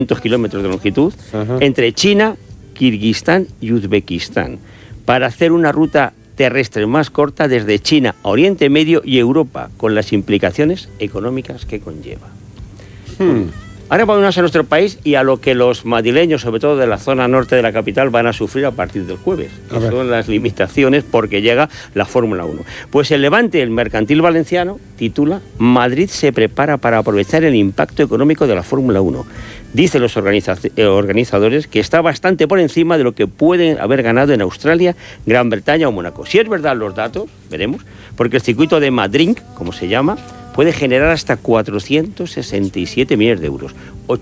kilómetros de longitud, entre China, Kirguistán y Uzbekistán, para hacer una ruta terrestre más corta desde China a Oriente Medio y Europa, con las implicaciones económicas que conlleva. Ahora volvemos a nuestro país y a lo que los madrileños, sobre todo de la zona norte de la capital, van a sufrir a partir del jueves. Que son las limitaciones porque llega la Fórmula 1. Pues el Levante, el mercantil valenciano, titula «Madrid se prepara para aprovechar el impacto económico de la Fórmula 1». Dicen los organizadores que está bastante por encima de lo que pueden haber ganado en Australia, Gran Bretaña o Mónaco. Si es verdad los datos, veremos, porque el circuito de Madrid, como se llama, puede generar hasta 467 millones de euros,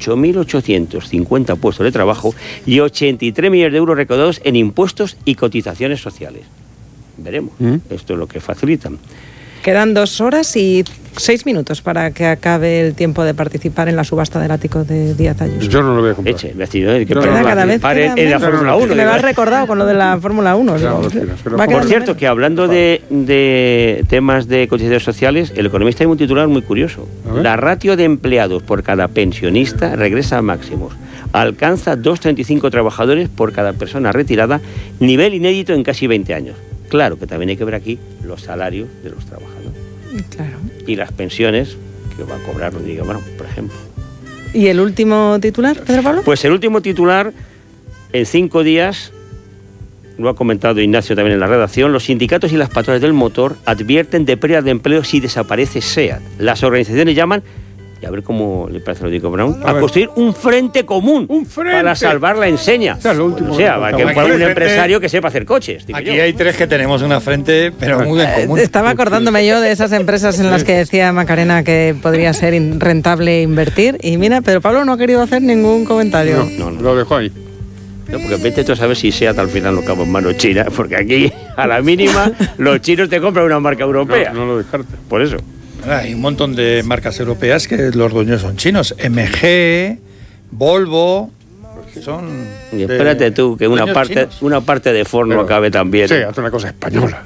8.850 puestos de trabajo y 83 millones de euros recaudados en impuestos y cotizaciones sociales. Veremos. Esto es lo que facilitan. Quedan 2 horas y 6 minutos para que acabe el tiempo de participar en la subasta del ático de Díaz Ayuso. Yo no lo voy a comprar. Cada vez en la Fórmula 1. Me lo has recordado con lo de la Fórmula 1. Por cierto, que hablando de temas de cotizaciones sociales, el Economista tiene un titular muy curioso. La ratio de empleados por cada pensionista regresa a máximos. Alcanza 2,35 trabajadores por cada persona retirada, nivel inédito en casi 20 años. Claro que también hay que ver aquí los salarios de los trabajadores. Claro. Y las pensiones que va a cobrar Rodríguez Brown, por ejemplo. ¿Y el último titular, Pedro Pablo? Pues el último titular, en 5 días, lo ha comentado Ignacio también en la redacción, los sindicatos y las patronales del motor advierten de pérdida de empleo si desaparece SEAT. Las organizaciones llaman, y a ver cómo le parece a Rodríguez Brown, a construir un frente común para salvar la enseña. Que un empresario que sepa hacer coches. Aquí hay 3 que tenemos una frente, pero muy en común. Estaba acordándome yo de esas empresas en las que decía Macarena que podría ser rentable invertir. Y mira, Pedro Pablo no ha querido hacer ningún comentario. No. Lo dejó ahí. No, porque vete tú a saber si SEAT al final lo acaba en mano china, porque aquí, a la mínima, los chinos te compran una marca europea. No lo descartes. Por eso. Hay un montón de marcas europeas que los dueños son chinos. MG, Volvo, son... Y espérate tú, que una parte de Ford no acabe también. Sí, hace una cosa española.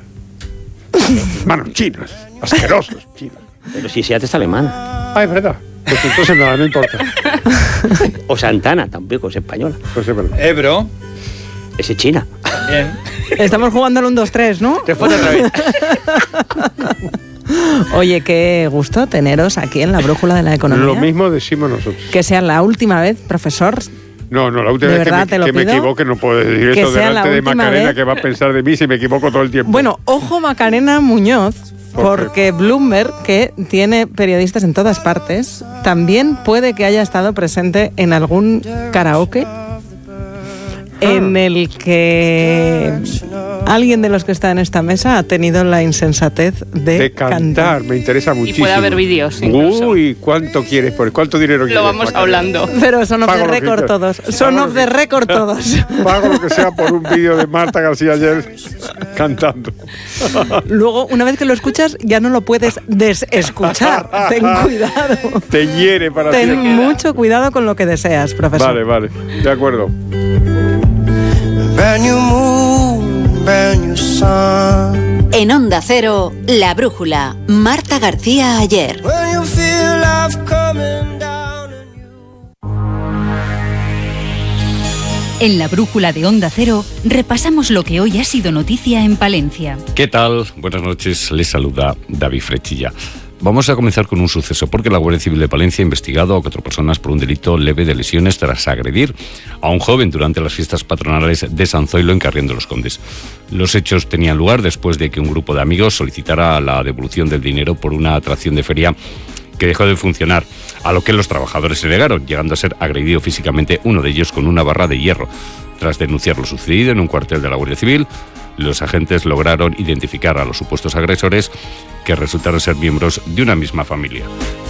Manos chinas, asquerosos chinos. Pero si SEAT es alemana. Es verdad. Pues entonces nada, no importa. O Santana, tampoco es española. Pues es verdad. Ebro. Ese es China. Bien. Estamos jugando al 1-2-3, ¿no? Responde otra vez. Oye, qué gusto teneros aquí en la Brújula de la Economía. Lo mismo decimos nosotros. Que sea la última vez, profesor. No, la última vez que me equivoque, no puedo decir eso delante de Macarena, que va a pensar de mí si me equivoco todo el tiempo. Bueno, ojo Macarena Muñoz, porque Bloomberg, que tiene periodistas en todas partes, también puede que haya estado presente en algún karaoke en el que alguien de los que está en esta mesa ha tenido la insensatez de cantar. Me interesa muchísimo. Y puede haber vídeos incluso. Uy, ¿cuánto quieres? ¿Cuánto dinero quieres? Lo vamos hablando. Pero son off the record todos. Son off the record todos. Pago lo que sea por un vídeo de Marta García ayer cantando. Luego, una vez que lo escuchas, ya no lo puedes desescuchar. Ten cuidado. Te hiere para ti. Ten mucho cuidado con lo que deseas, profesor. Vale. De acuerdo. En Onda Cero, La Brújula, Marta García Ayer. En La Brújula de Onda Cero, repasamos lo que hoy ha sido noticia en Palencia. ¿Qué tal? Buenas noches, les saluda David Frechilla. Vamos a comenzar con un suceso, porque la Guardia Civil de Palencia ha investigado a 4 personas por un delito leve de lesiones tras agredir a un joven durante las fiestas patronales de San Zoilo en Carrión de los Condes. Los hechos tenían lugar después de que un grupo de amigos solicitara la devolución del dinero por una atracción de feria que dejó de funcionar, a lo que los trabajadores se negaron, llegando a ser agredido físicamente uno de ellos con una barra de hierro. Tras denunciar lo sucedido en un cuartel de la Guardia Civil, los agentes lograron identificar a los supuestos agresores, que resultaron ser miembros de una misma familia.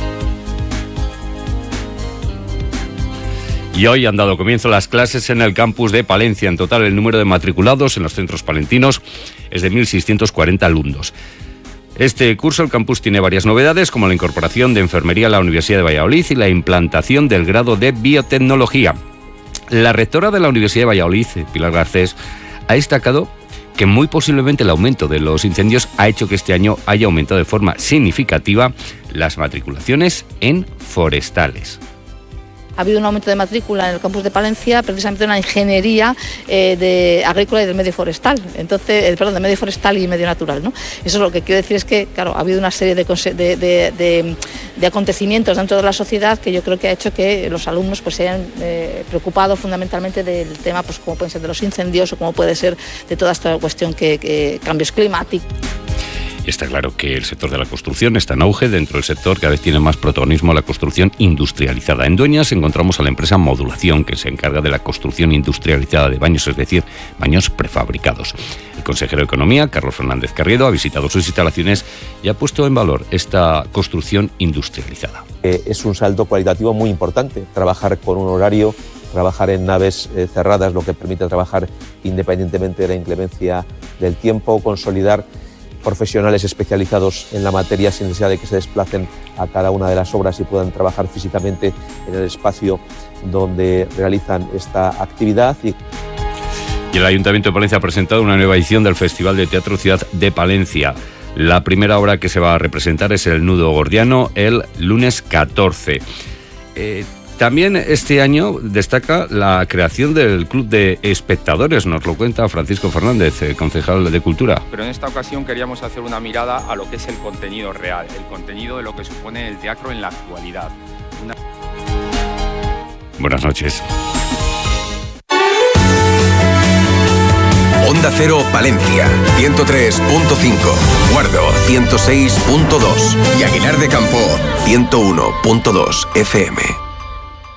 Y hoy han dado comienzo las clases en el campus de Palencia. En total, el número de matriculados en los centros palentinos es de 1.640 alumnos. Este curso el campus tiene varias novedades, como la incorporación de enfermería a la Universidad de Valladolid y la implantación del grado de biotecnología. La rectora de la Universidad de Valladolid, Pilar Garcés, ha destacado que muy posiblemente el aumento de los incendios ha hecho que este año haya aumentado de forma significativa las matriculaciones en forestales. Ha habido un aumento de matrícula en el campus de Palencia, precisamente una ingeniería agrícola y del medio forestal, entonces, de medio forestal y medio natural, ¿no? Eso lo que quiero decir es que, claro, ha habido una serie de acontecimientos dentro de la sociedad que yo creo que ha hecho que los alumnos pues se hayan preocupado fundamentalmente del tema, pues como pueden ser de los incendios o como puede ser de toda esta cuestión que cambios climáticos. Y está claro que el sector de la construcción está en auge. Dentro del sector cada vez tiene más protagonismo la construcción industrializada. En Dueñas encontramos a la empresa Modulación, que se encarga de la construcción industrializada de baños, es decir, baños prefabricados. El consejero de Economía, Carlos Fernández Carriedo, ha visitado sus instalaciones y ha puesto en valor esta construcción industrializada. Es un salto cualitativo muy importante, trabajar con un horario, trabajar en naves cerradas, lo que permite trabajar independientemente de la inclemencia del tiempo, consolidar profesionales especializados en la materia sin necesidad de que se desplacen a cada una de las obras y puedan trabajar físicamente en el espacio donde realizan esta actividad. Y el Ayuntamiento de Palencia ha presentado una nueva edición del Festival de Teatro Ciudad de Palencia. La primera obra que se va a representar es El Nudo Gordiano el lunes 14. También este año destaca la creación del Club de Espectadores, nos lo cuenta Francisco Fernández, concejal de Cultura. Pero en esta ocasión queríamos hacer una mirada a lo que es el contenido real, el contenido de lo que supone el teatro en la actualidad. Buenas noches. Onda Cero Palencia, 103.5, Guardo, 106.2 y Aguilar de Campo, 101.2 FM.